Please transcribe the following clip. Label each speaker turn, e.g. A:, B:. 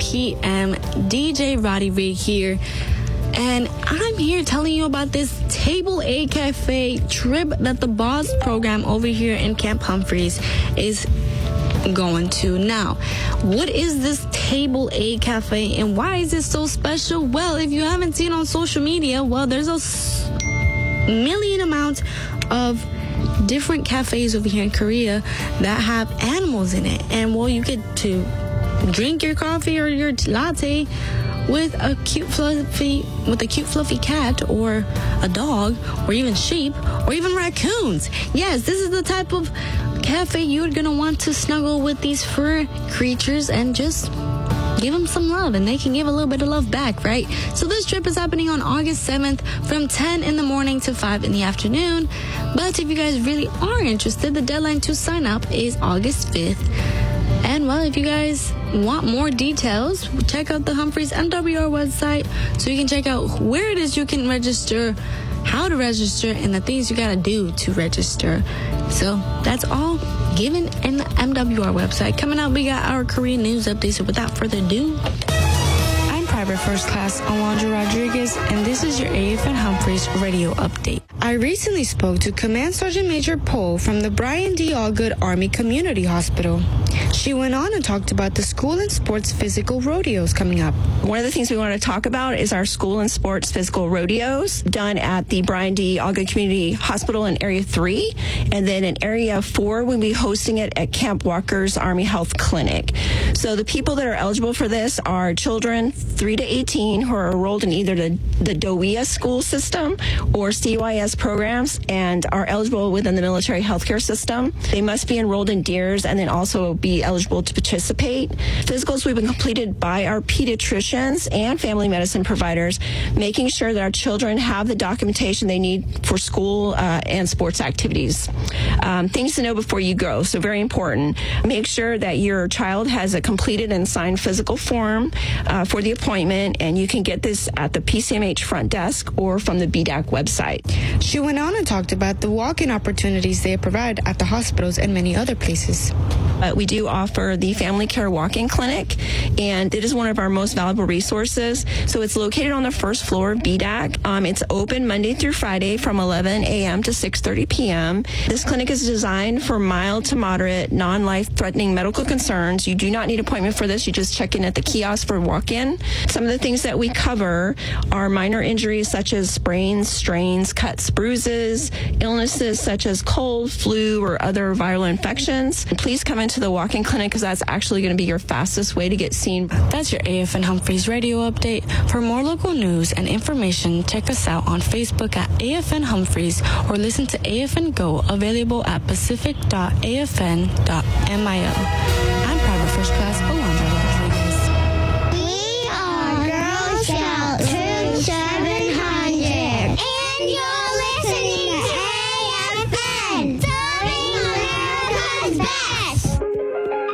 A: p.m. DJ Roddy Rig here. And I'm here telling you about this Table A Cafe trip that the Boss program over here in Camp Humphreys is going to. Now, what is this Table A Cafe and why is it so special? Well, if you haven't seen on social media, well, there's a million amount of different cafes over here in Korea that have animals in it. And, well, you get to drink your coffee or your latte with a cute fluffy cat or a dog or even sheep or even raccoons. Yes, this is the type of cafe you're gonna want to snuggle with these fur creatures and just give them some love, and they can give a little bit of love back, right? So this trip is happening on August 7th from 10 in the morning to 5 in the afternoon. But if you guys really are interested, the deadline to sign up is August 5th. And, well, if you guys want more details, check out the Humphreys MWR website so you can check out where it is you can register, how to register, and the things you got to do to register. So that's all given in the MWR website. Coming up, we got our Korean news update. So without further ado, I'm Private First Class Alondra Rodriguez, and this is your AFN Humphreys radio update. I recently spoke to Command Sergeant Major Poe from the Brian D. Allgood Army Community Hospital. She went on and talked about the school and sports physical rodeos coming up.
B: One of the things we want to talk about is our school and sports physical rodeos done at the Brian D. Allgood Community Hospital in Area 3. And then in Area 4, we'll be hosting it at Camp Walker's Army Health Clinic. So the people that are eligible for this are children 3 to 18 who are enrolled in either the DOEA school system or CYS programs and are eligible within the military healthcare system. They must be enrolled in DEERS and then also be eligible to participate. Physicals will be completed by our pediatricians and family medicine providers, making sure that our children have the documentation they need for school and sports activities. Things to know before you go, so very important. Make sure that your child has a completed and signed physical form for the appointment, and you can get this at the PCMH front desk or from the BDAC website.
A: She went on and talked about the walk-in opportunities they provide at the hospitals and many other places.
B: We do offer the Family Care Walk-in Clinic, and it is one of our most valuable resources. So it's located on the first floor of BDAC. It's open Monday through Friday from 11 a.m. to 6:30 p.m. This clinic is designed for mild to moderate, non-life-threatening medical concerns. You do not need an appointment for this. You just check in at the kiosk for walk-in. Some of the things that we cover are minor injuries such as sprains, strains, cuts, bruises, illnesses such as cold, flu, or other viral infections. Please come into the walk-in clinic because that's actually going to be your fastest way to get seen. That's your AFN Humphreys radio update. For more local news and information, check us out on Facebook at AFN Humphreys or listen to AFN Go, available at pacific.afn.mil. I'm